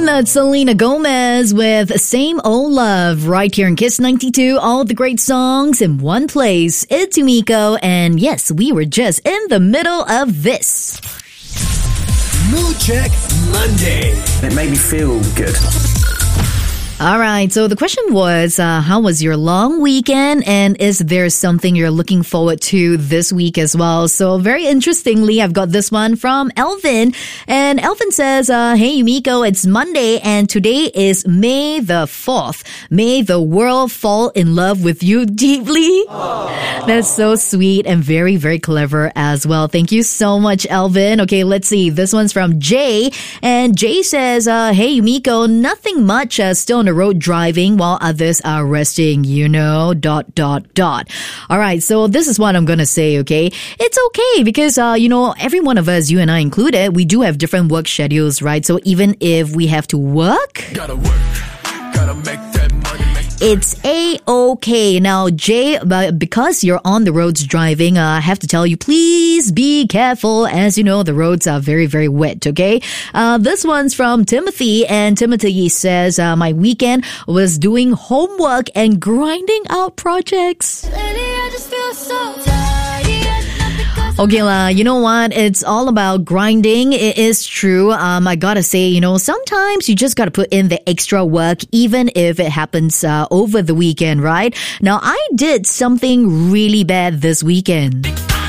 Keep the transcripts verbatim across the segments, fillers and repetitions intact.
And that's Selena Gomez with Same Old Love right here in Kiss ninety-two. All the great songs in one place. It's Yumiko, and yes, we were just in the middle of this. Mood Check Monday. It made me feel good. All right, so the question was, uh, how was your long weekend? And is there something you're looking forward to this week as well? So very interestingly, I've got this one from Elvin. And Elvin says, uh, hey, Yumiko, it's Monday and today is May the fourth. May the world fall in love with you deeply. Aww. That's so sweet and very, very clever as well. Thank you so much, Elvin. Okay, let's see. This one's from Jay. And Jay says, uh, hey, Yumiko, nothing much, uh, still on the road driving while others are resting, you know, dot, dot, dot. All right, so this is what I'm going to say, okay? It's okay because, uh, you know, every one of us, you and I included, we do have different work schedules, right? So even if we have to work, gotta work, gotta make that money, make it's A-okay. Now, Jay, because you're on the roads driving, uh, I have to tell you, please be careful. As you know, the roads are very, very wet, okay? Uh, this one's from Timothy, and Timothy says, uh, my weekend was doing homework and grinding out projects. Lately, I just feel so tired. Okay, la, you know what? It's all about grinding. It is true. Um, I gotta say, you know, sometimes you just gotta put in the extra work, even if it happens uh, over the weekend, right? Now, I did something really bad this weekend.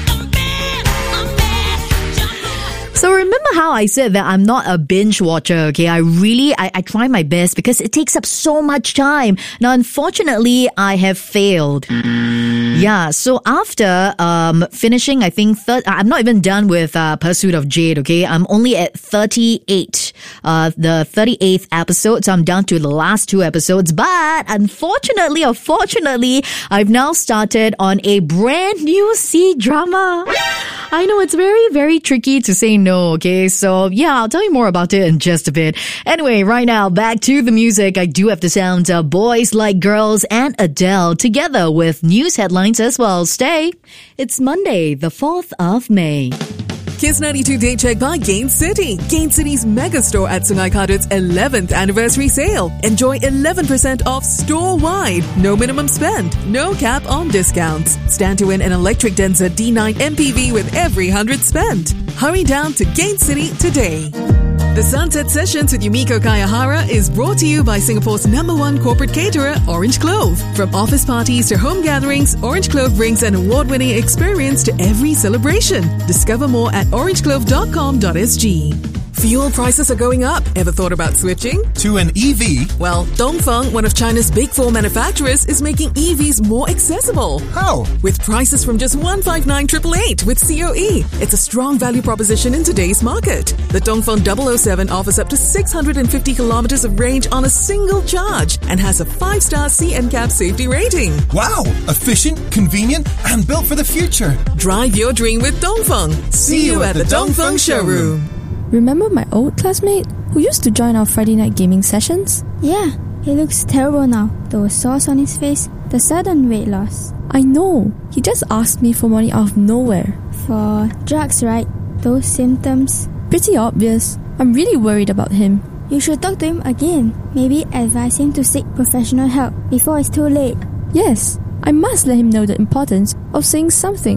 So remember how I said that I'm not a binge watcher, okay? I really, I, I try my best because it takes up so much time. Now, unfortunately, I have failed. Yeah, so after um finishing, I think, thir- I'm not even done with uh, Pursuit of Jade, okay? I'm only at thirty-eight, uh, the thirty-eighth episode, so I'm down to the last two episodes. But unfortunately or fortunately, I've now started on a brand new C-drama. I know it's very, very tricky to say no, okay? So yeah, I'll tell you more about it in just a bit. Anyway, right now, back to the music. I do have the sound of Boys Like Girls and Adele together with news headlines as well. Stay. It's Monday, the fourth of May. Kiss ninety-two Day Check by Gain City. Gain City's mega store at Sungai Kadut's eleventh anniversary sale. Enjoy eleven percent off store-wide. No minimum spend. No cap on discounts. Stand to win an electric Denza D nine M P V with every one hundred spent. Hurry down to Gain City today. The Sunset Sessions with Yumiko Kayahara is brought to you by Singapore's number one corporate caterer, Orange Clove. From office parties to home gatherings, Orange Clove brings an award-winning experience to every celebration. Discover more at orange clove dot com dot s g. Fuel prices are going up. Ever thought about switching? to an E V? Well, Dongfeng, one of China's big four manufacturers, is making E Vs more accessible. How? With prices from just one hundred fifty-nine thousand eight hundred with C O E. It's a strong value proposition in today's market. The Dongfeng double oh seven offers up to six hundred fifty kilometers of range on a single charge and has a five-star C N C A P safety rating. Wow! Efficient, convenient, and built for the future. Drive your dream with Dongfeng. See you at the Dongfeng showroom. Remember my old classmate who used to join our Friday night gaming sessions? Yeah, he looks terrible now. Those sores on his face, the sudden weight loss. I know. He just asked me for money out of nowhere. For drugs, right? Those symptoms. Pretty obvious. I'm really worried about him. You should talk to him again. Maybe advise him to seek professional help before it's too late. Yes, I must let him know the importance of saying something.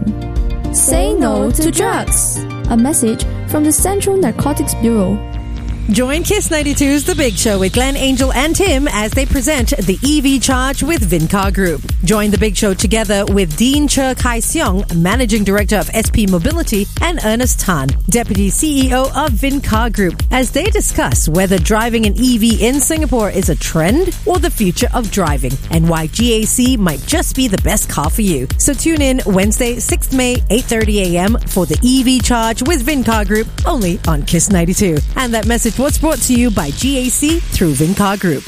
Say no to drugs. A message from the Central Narcotics Bureau. Join Kiss ninety-two's The Big Show with Glenn, Angel and Tim as they present the E V Charge with Vincar Group. Join The Big Show together with Dean Che Kai Seong, Managing Director of S P Mobility, and Ernest Tan, Deputy C E O of Vincar Group, as they discuss whether driving an E V in Singapore is a trend or the future of driving, and why G A C might just be the best car for you. So tune in Wednesday, sixth of May, eight thirty a.m. for the E V Charge with Vincar Group, only on Kiss ninety-two. And that message was brought to you by G A C through Vincar Group.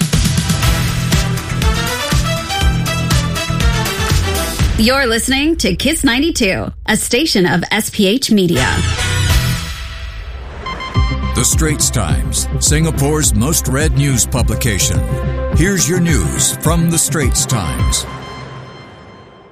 You're listening to Kiss ninety-two, a station of S P H Media. The Straits Times, Singapore's most read news publication. Here's your news from The Straits Times.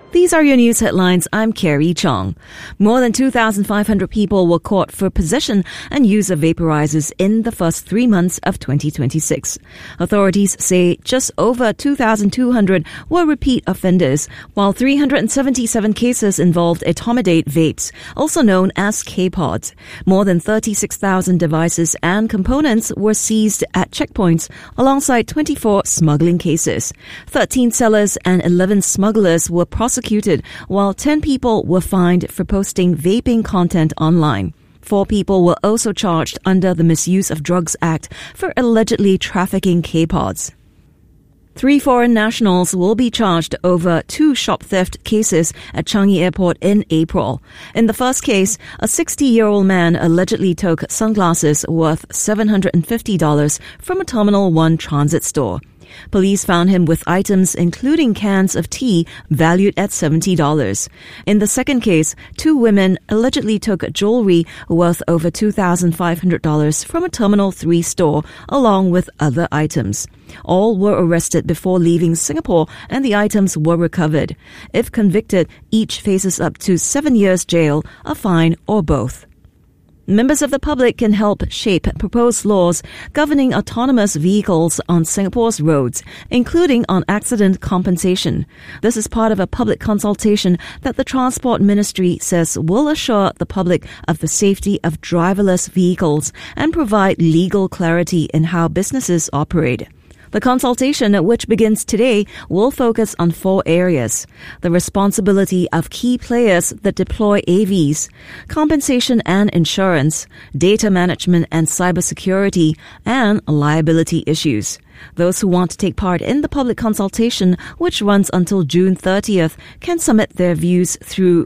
These are your news headlines. I'm Carrie Chong. More than two thousand five hundred people were caught for possession and use of vaporizers in the first three months of twenty twenty-six. Authorities say just over two thousand two hundred were repeat offenders, while three hundred seventy-seven cases involved etomidate vapes, also known as K-pods. More than thirty-six thousand devices and components were seized at checkpoints, alongside twenty-four smuggling cases. thirteen sellers and eleven smugglers were prosecuted, while ten people were fined for posting vaping content online. Four people were also charged under the Misuse of Drugs Act for allegedly trafficking K-pods. Three foreign nationals will be charged over two shop theft cases at Changi Airport in April. In the first case, a sixty-year-old man allegedly took sunglasses worth seven hundred fifty dollars from a Terminal one transit store. Police found him with items including cans of tea valued at seventy dollars. In the second case, two women allegedly took jewelry worth over two thousand five hundred dollars from a Terminal three store along with other items. All were arrested before leaving Singapore and the items were recovered. If convicted, each faces up to seven years jail, a fine, or both. Members of the public can help shape proposed laws governing autonomous vehicles on Singapore's roads, including on accident compensation. This is part of a public consultation that the Transport Ministry says will assure the public of the safety of driverless vehicles and provide legal clarity in how businesses operate. The consultation, which begins today, will focus on four areas: the responsibility of key players that deploy A Vs, compensation and insurance, data management and cybersecurity, and liability issues. Those who want to take part in the public consultation, which runs until June thirtieth, can submit their views through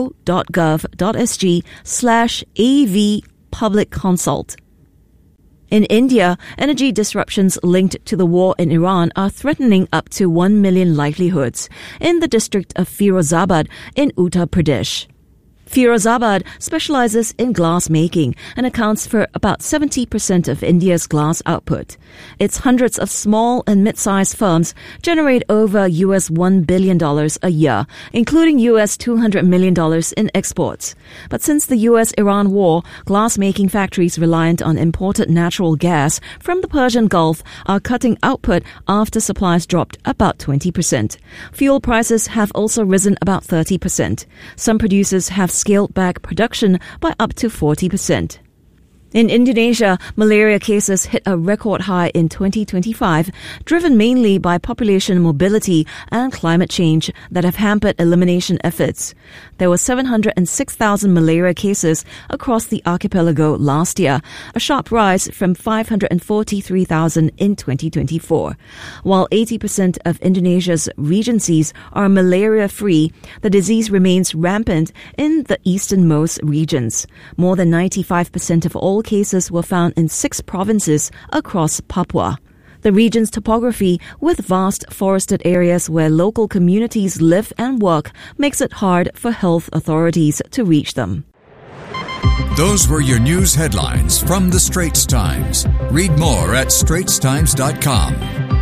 go.gov.sg slash AV public consult. In India, energy disruptions linked to the war in Iran are threatening up to one million livelihoods in the district of Firozabad in Uttar Pradesh. Firozabad specializes in glass making and accounts for about seventy percent of India's glass output. Its hundreds of small and mid-sized firms generate over U S one billion dollars a year, including U S two hundred million dollars in exports. But since the U S Iran war, glass-making factories reliant on imported natural gas from the Persian Gulf are cutting output after supplies dropped about twenty percent. Fuel prices have also risen about thirty percent. Some producers have scaled back production by up to forty percent. In Indonesia, malaria cases hit a record high in twenty twenty-five, driven mainly by population mobility and climate change that have hampered elimination efforts. There were seven hundred six thousand malaria cases across the archipelago last year, a sharp rise from five hundred forty-three thousand in twenty twenty-four. While eighty percent of Indonesia's regencies are malaria-free, the disease remains rampant in the easternmost regions. More than ninety-five percent of all cases were found in six provinces across Papua. The region's topography, with vast forested areas where local communities live and work, makes it hard for health authorities to reach them. Those were your news headlines from the Straits Times. Read more at straits times dot com.